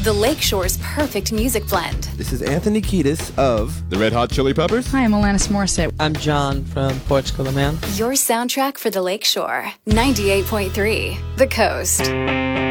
The Lakeshore's perfect music blend. This is Anthony Kiedis of The Red Hot Chili Peppers. Hi, I'm Alanis Morissette. I'm John from Portugal, Man. Your soundtrack for the Lakeshore. 98.3 The Coast.